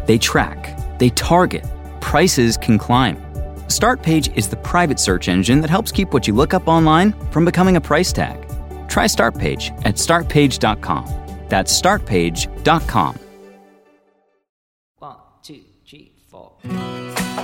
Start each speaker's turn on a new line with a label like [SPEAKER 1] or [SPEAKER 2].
[SPEAKER 1] They track, they target, prices can climb. Startpage is the private search engine that helps keep what you look up online from becoming a price tag. Try Startpage at startpage.com. That's startpage.com.
[SPEAKER 2] 1, 2, 3, 4